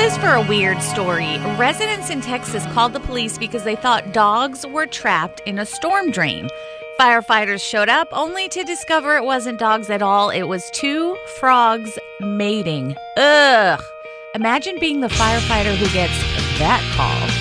is for a weird story. Residents in Texas called the police because they thought dogs were trapped in a storm drain. Firefighters showed up only to discover it wasn't dogs at all. It was two frogs mating. Ugh. Imagine being the firefighter who gets that call.